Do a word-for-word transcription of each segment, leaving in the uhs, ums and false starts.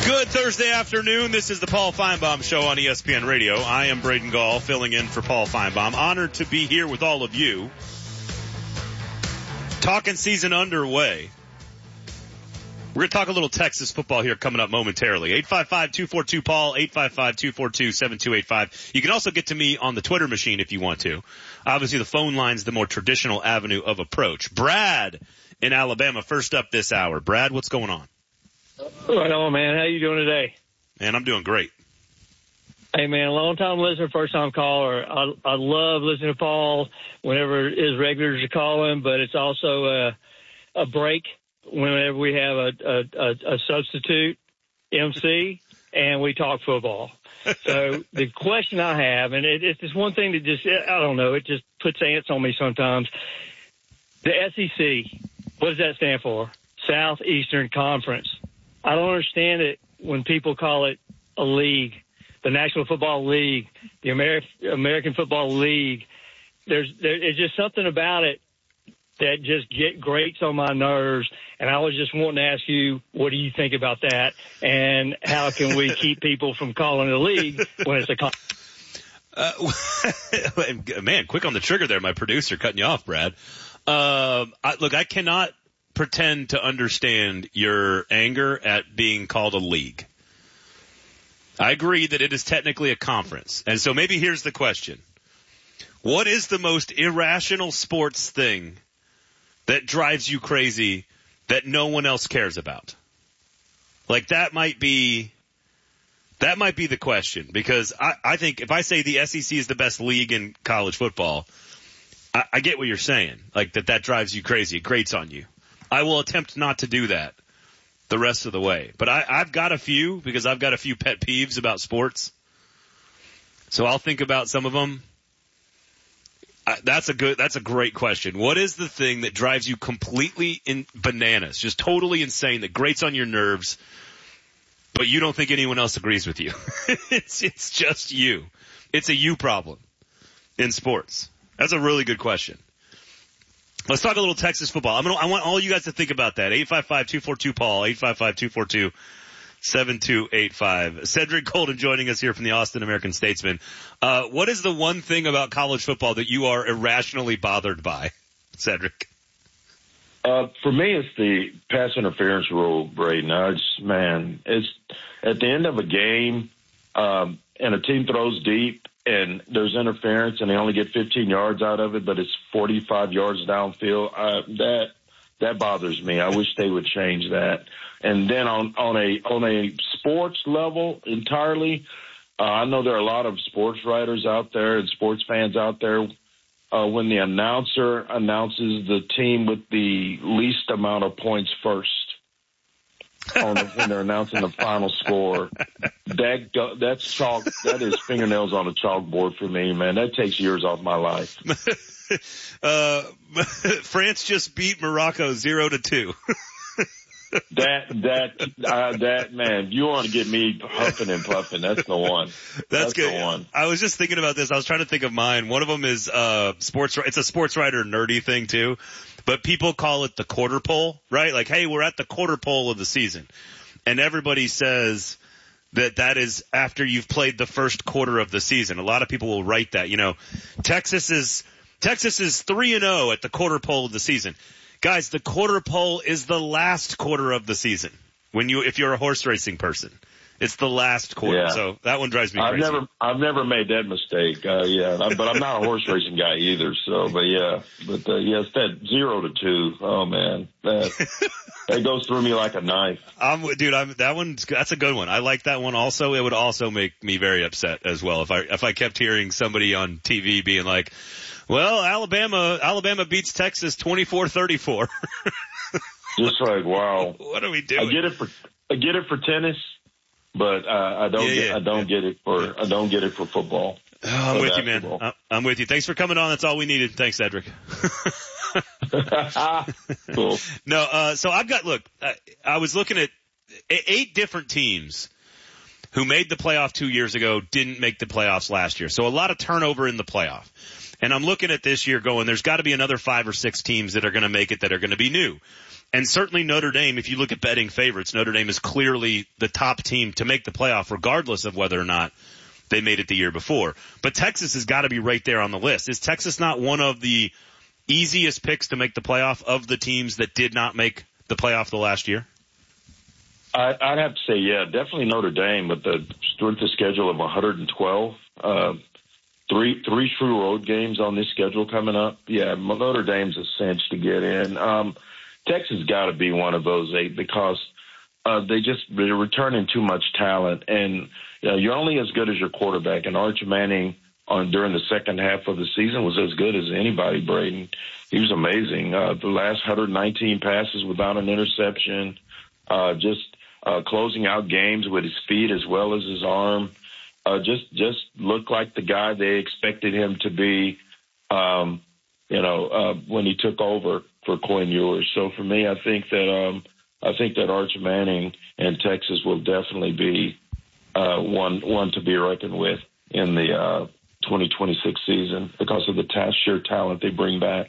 Good Thursday afternoon. This is the Paul Feinbaum Show on E S P N Radio. I am Braden Gall, filling in for Paul Feinbaum. Honored to be here with all of you. Talking season underway. We're going to talk a little Texas football here coming up momentarily. eight five five, two four two, Paul, eight five five, two four two, seven two eight five. You can also get to me on the Twitter machine if you want to. Obviously, the phone line's the more traditional avenue of approach. Brad in Alabama, first up this hour. Brad, what's going on? Right on, man. How you doing today? Man, I'm doing great. Hey, man, long-time listener, first-time caller. I, I love listening to Paul whenever his regulars are calling, but it's also a, a break whenever we have a, a, a, a substitute M C and we talk football. So the question I have, and it, it's just one thing that just, I don't know, it just puts ants on me sometimes. The S E C, what does that stand for? Southeastern Conference. I don't understand it when people call it a league, the National Football League, the Ameri- American Football League. There's there, it's just something about it that just get grates on my nerves. And I was just wanting to ask you, what do you think about that? And how can we keep people from calling it a league when it's a con- uh, man, quick on the trigger there, my producer, cutting you off, Brad. Um, I, look, I cannot pretend to understand your anger at being called a league. I agree that it is technically a conference. And so maybe here's the question. What is the most irrational sports thing that drives you crazy that no one else cares about? Like that might be, that might be the question, because I, I think if I say the S E C is the best league in college football, I, I get what you're saying. Like that, that drives you crazy. It grates on you. I will attempt not to do that the rest of the way. But I, I've got a few because I've got a few pet peeves about sports. So I'll think about some of them. I, that's a good, that's a great question. What is the thing that drives you completely in bananas, just totally insane, that grates on your nerves, but you don't think anyone else agrees with you? it's, it's just you. It's a you problem in sports. That's a really good question. Let's talk a little Texas football. I'm gonna, I want all you guys to think about that. eight five five, two four two, Paul, eight five five, two four two, seven two eight five. Cedric Golden joining us here from the Austin American Statesman. Uh, what is the one thing about college football that you are irrationally bothered by, Cedric? Uh, for me, it's the pass interference rule, Braden. I just, man, it's at the end of a game, um, and a team throws deep, and there's interference, and they only get fifteen yards out of it, but it's forty-five yards downfield. Uh, that that bothers me. I wish they would change that. And then on on a on a sports level entirely, uh, I know there are a lot of sports writers out there and sports fans out there. Uh, when the announcer announces the team with the least amount of points first, on the, when they're announcing the final score, that that's chalk. That is fingernails on a chalkboard for me, man. That takes years off my life. uh, France just beat Morocco zero to two. that that uh, that man, you want to get me huffing and puffing? That's the one. That's, that's good. The one. I was just thinking about this. I was trying to think of mine. One of them is uh sports. It's a sports writer nerdy thing too. But people call it the quarter pole, right? Like, hey, we're at the quarter pole of the season. And everybody says that that is after you've played the first quarter of the season. A lot of people will write that. You know, Texas is Texas is three and oh at the quarter pole of the season. Guys, the quarter pole is the last quarter of the season. When you, if you're a horse racing person, it's the last quarter. Yeah. So that one drives me I've crazy. I've never, I've never made that mistake. Uh, yeah, but I'm not a horse racing guy either. So, but yeah, but uh, yes, that zero to two. Oh man, that that goes through me like a knife. I'm, dude, I'm that one. That's a good one. I like that one. Also, it would also make me very upset as well if I if I kept hearing somebody on T V being like, "Well, Alabama, Alabama beats Texas twenty-four thirty-four." Just like, wow, what are we doing? I get it for I get it for tennis. But uh, I don't, yeah, get, yeah, I don't yeah. get it for, I don't get it for football. Oh, I'm or with basketball. you, man. I'm with you. Thanks for coming on. That's all we needed. Thanks, Cedric. Cool. No, uh, so I've got, look, I, I was looking at eight different teams who made the playoff two years ago, didn't make the playoffs last year. So a lot of turnover in the playoff. And I'm looking at this year going, there's got to be another five or six teams that are going to make it that are going to be new. And certainly Notre Dame, if you look at betting favorites, Notre Dame is clearly the top team to make the playoff regardless of whether or not they made it the year before. But Texas has got to be right there on the list. Is Texas not one of the easiest picks to make the playoff of the teams that did not make the playoff the last year? I, I'd have to say, yeah, definitely Notre Dame with the strength of schedule of one hundred twelve. Uh, three three true road games on this schedule coming up. Yeah, Notre Dame's a cinch to get in. Um, Texas got to be one of those eight because uh, they just they're returning too much talent, and you know, you're only as good as your quarterback. And Arch Manning on during the second half of the season was as good as anybody. Braden, he was amazing. Uh, the last one hundred nineteen passes without an interception, uh, just uh, closing out games with his feet as well as his arm. Uh, just just looked like the guy they expected him to be. Um, you know, uh, when he took over for Quinn Ewers. So for me, I think that um, I think that Arch Manning and Texas will definitely be uh, one one to be reckoned with in the uh, twenty twenty-six season because of the ta- sheer talent they bring back.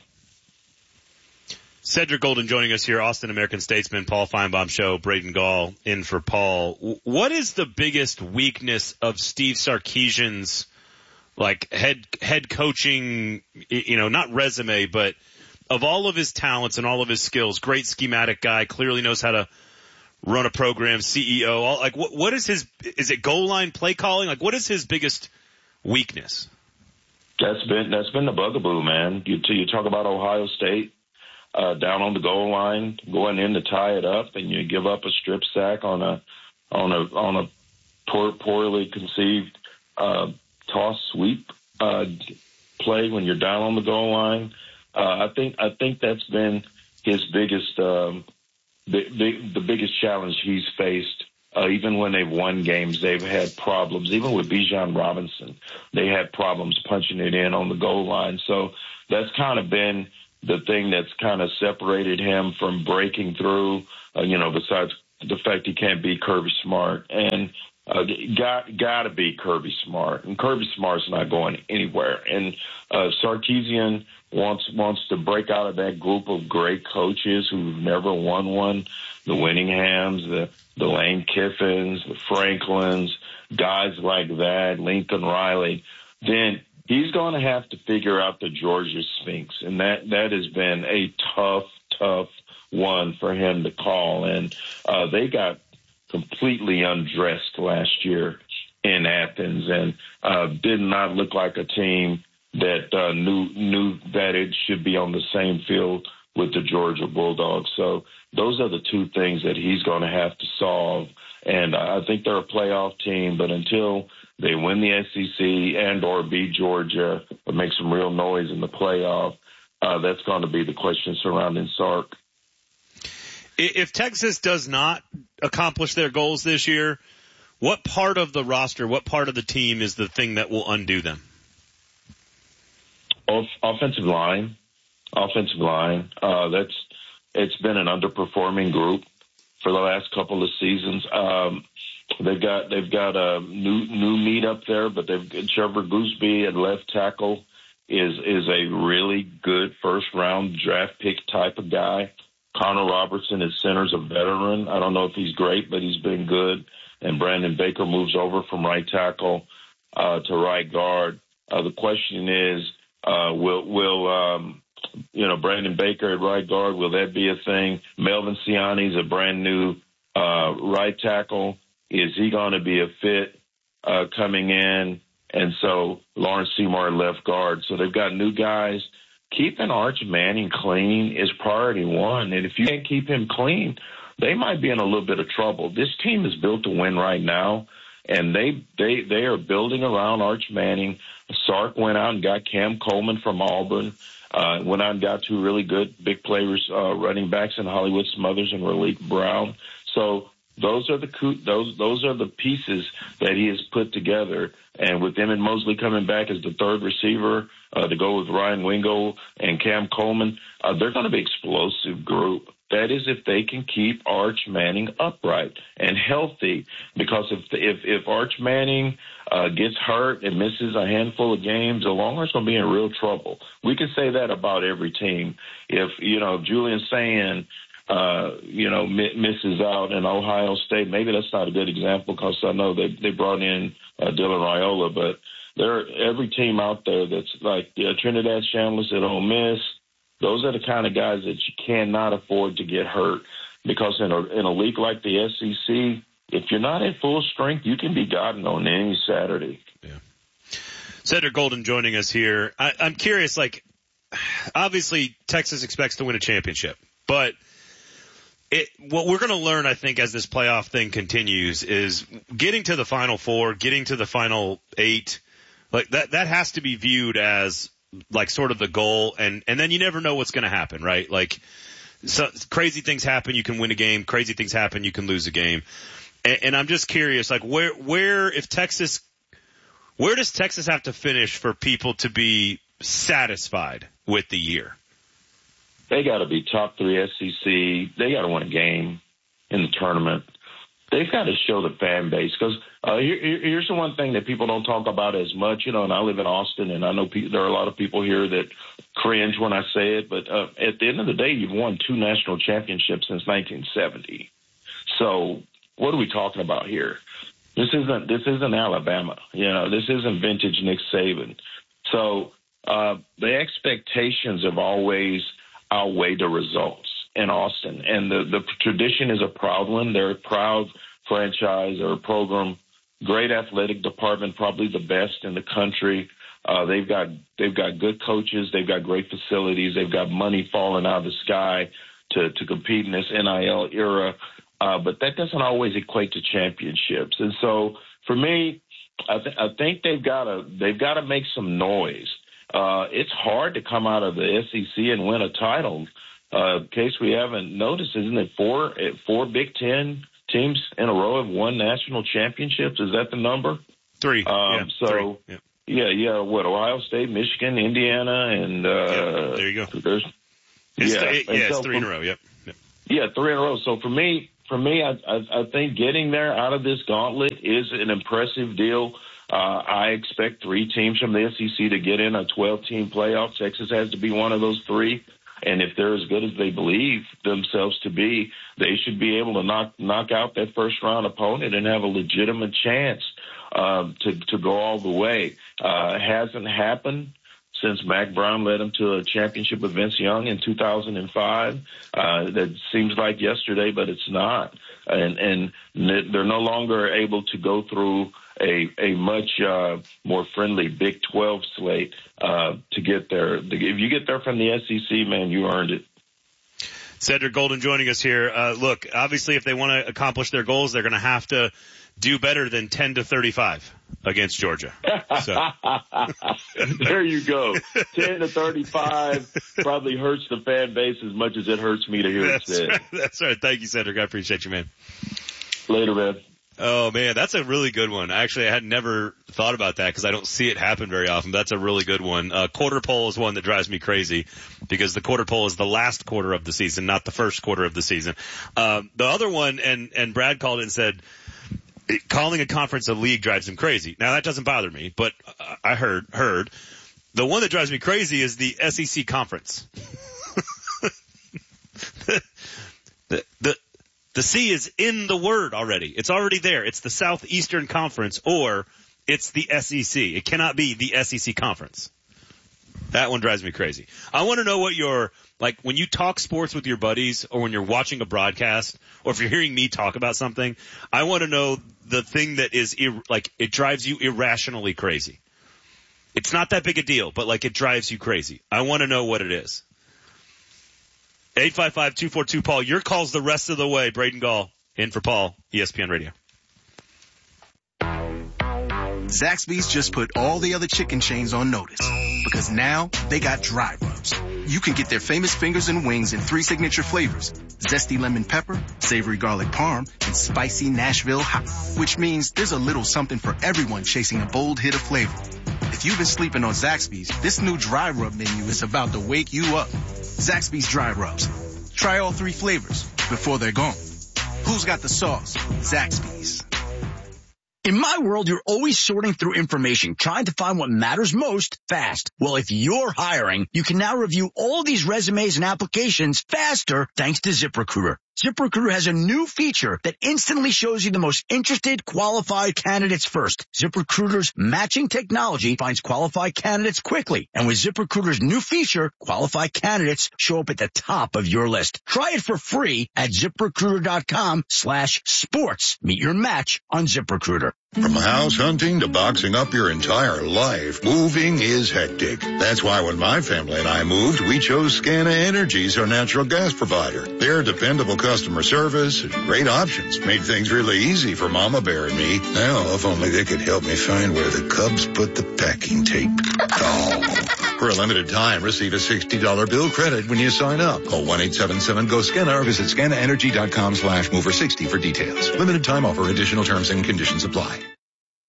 Cedric Golden joining us here, Austin American Statesman, Paul Feinbaum Show, Braden Gall in for Paul. What is the biggest weakness of Steve Sarkisian's like head head coaching, you know, not resume, but of all of his talents and all of his skills, great schematic guy, clearly knows how to run a program, C E O, all, like what what is his, is it goal line play calling? Like what is his biggest weakness? That's been, that's been the bugaboo, man. You, you talk about Ohio State, uh, down on the goal line, going in to tie it up, and you give up a strip sack on a, on a, on a poor, poorly conceived, uh, toss sweep, uh, play when you're down on the goal line. Uh, I think, I think that's been his biggest, um, the, the, the biggest challenge he's faced. Uh, even when they've won games, they've had problems. Even with Bijan Robinson, they had problems punching it in on the goal line. So that's kind of been the thing that's kind of separated him from breaking through, uh, you know, besides the fact he can't beat Kirby Smart. And uh, got got to beat Kirby Smart. And Kirby Smart's not going anywhere. And uh, Sarkisian wants wants to break out of that group of great coaches who've never won one, the Winninghams, the the Lane Kiffins, the Franklins, guys like that, Lincoln Riley, then he's going to have to figure out the Georgia Sphinx. And that, that has been a tough, tough one for him to call. And uh, they got completely undressed last year in Athens and uh, did not look like a team that uh, knew, knew that it should be on the same field with the Georgia Bulldogs. So those are the two things that he's going to have to solve. And I think they're a playoff team, but until they win the S E C and or beat Georgia or make some real noise in the playoff, uh, that's going to be the question surrounding Sark. If Texas does not accomplish their goals this year, what part of the roster, what part of the team is the thing that will undo them? Off- offensive line. Offensive line. Uh, that's, it's been an underperforming group for the last couple of seasons. Um, they've got, they've got a new, new meat up there, but they've got Trevor Gooseby at left tackle is, is a really good first round draft pick type of guy. Connor Robertson at center's a veteran. I don't know if he's great, but he's been good. And Brandon Baker moves over from right tackle, uh, to right guard. Uh, the question is, uh, will, will, um, you know, Brandon Baker at right guard, will that be a thing? Melvin Siani's a brand new uh, right tackle. Is he going to be a fit uh, coming in? And so Lawrence Seymour at left guard. So they've got new guys. Keeping Arch Manning clean is priority one. And if you can't keep him clean, they might be in a little bit of trouble. This team is built to win right now, and they they they are building around Arch Manning. Sark went out and got Cam Coleman from Auburn. Uh, went out and got two really good big players, uh, running backs in Hollywood Smothers and Raleigh Brown. So those are the those those are the pieces that he has put together. And with Emmett Mosley coming back as the third receiver uh, to go with Ryan Wingo and Cam Coleman, uh, they're going to be an explosive group. That is, if they can keep Arch Manning upright and healthy. Because if if, if Arch Manning uh, gets hurt and misses a handful of games, the Longhorns going to be in real trouble. We can say that about every team. If you know Julian Sand uh, you know, mi- misses out in Ohio State. Maybe that's not a good example because I know they, they brought in uh, Dylan Raiola, but there every team out there that's like uh, Trinidad Shambliss at Ole Miss, those are the kind of guys that you cannot afford to get hurt because in a, in a league like the S E C, if you're not at full strength, you can be gotten on any Saturday. Yeah. Cedric Golden joining us here. I, I'm curious, like, obviously Texas expects to win a championship, but it, what we're going to learn, I think, as this playoff thing continues is getting to the Final Four, getting to the Final Eight, like that, that has to be viewed as like sort of the goal. And, and then you never know what's going to happen, right? Like so, crazy things happen. You can win a game. Crazy things happen. You can lose a game. And, and I'm just curious, like where, where, if Texas, where does Texas have to finish for people to be satisfied with the year? They got to be top three S E C. They got to win a game in the tournament. They've got to show the fan base because uh, here, here's the one thing that people don't talk about as much, you know, and I live in Austin, and I know pe- there are a lot of people here that cringe when I say it, but uh, at the end of the day, you've won two national championships since nineteen seventy. So what are we talking about here? This isn't this isn't Alabama. You know, this isn't vintage Nick Saban. So uh, the expectations have always outweigh the results in Austin. And the, the tradition is a proud one. They're a proud franchise or a program, great athletic department, probably the best in the country. Uh, they've got, they've got good coaches. They've got great facilities. They've got money falling out of the sky to, to compete in this N I L era. Uh, but that doesn't always equate to championships. And so for me, I, th- I think they've got to, they've got to make some noise. Uh, it's hard to come out of the S E C and win a title. Uh, in case we haven't noticed, isn't it four, four Big Ten teams in a row have won national championships? Is that the number? Three. Um, yeah, so, three. Yeah. yeah, yeah. What, Ohio State, Michigan, Indiana, and, uh, yeah, there you go. There's, it's yeah, th- yeah, so it's three from, in a row. Yep. yep. Yeah, three in a row. So for me, for me, I, I, I think getting there out of this gauntlet is an impressive deal. Uh, I expect three teams from the S E C to get in a twelve-team playoff. Texas has to be one of those three. And if they're as good as they believe themselves to be, they should be able to knock knock out that first-round opponent and have a legitimate chance um, to, to go all the way. Uh, it hasn't happened since Mack Brown led them to a championship with Vince Young in two thousand five. Uh, that seems like yesterday, but it's not. And, and they're no longer able to go through a, a much uh, more friendly Big twelve slate uh, to get there. If you get there from the S E C, man, you earned it. Cedric Golden joining us here. Uh, look, obviously, if they want to accomplish their goals, they're going to have to do better than ten to thirty-five against Georgia. So. There you go. ten to thirty-five probably hurts the fan base as much as it hurts me to hear That's it said. Right. That's right. Thank you, Cedric. I appreciate you, man. Later, man. Oh, man, that's a really good one. Actually, I had never thought about that because I don't see it happen very often. That's a really good one. Uh, quarter pole is one that drives me crazy because the quarter pole is the last quarter of the season, not the first quarter of the season. Um, the other one, and, and Brad called it and said, calling a conference a league drives him crazy. Now, that doesn't bother me, but I heard, heard. The one that drives me crazy is the S E C conference. the, the, the, The C is in the word already. It's already there. It's the Southeastern Conference or it's the S E C. It cannot be the S E C Conference. That one drives me crazy. I want to know what your, like when you talk sports with your buddies or when you're watching a broadcast or if you're hearing me talk about something, I want to know the thing that is, ir- like, it drives you irrationally crazy. It's not that big a deal, but like it drives you crazy. I want to know what it is. eight five five, two four two, Paul. Your call's the rest of the way. Braden Gall in for Paul, E S P N Radio. Zaxby's just put all the other chicken chains on notice because now they got dry rubs. You can get their famous fingers and wings in three signature flavors: zesty lemon pepper, savory garlic parm, and spicy Nashville hot, which means there's a little something for everyone chasing a bold hit of flavor. If you've been sleeping on Zaxby's, this new dry rub menu is about to wake you up. Zaxby's Dry Rubs. Try all three flavors before they're gone. Who's got the sauce? Zaxby's. In my world, you're always sorting through information, trying to find what matters most fast. Well, if you're hiring, you can now review all these resumes and applications faster thanks to ZipRecruiter. ZipRecruiter has a new feature that instantly shows you the most interested, qualified candidates first. ZipRecruiter's matching technology finds qualified candidates quickly. And with ZipRecruiter's new feature, qualified candidates show up at the top of your list. Try it for free at ZipRecruiter.com slash sports. Meet your match on ZipRecruiter. From house hunting to boxing up your entire life, moving is hectic. That's why when my family and I moved, we chose Scana Energy as our natural gas provider. Their dependable customer service and great options made things really easy for Mama Bear and me. Now, if only they could help me find where the Cubs put the packing tape. Oh. For a limited time, receive a sixty dollars bill credit when you sign up. Call one eight seven seven go scana or visit scana energy dot com slash mover sixty for details. Limited time offer. Additional terms and conditions apply.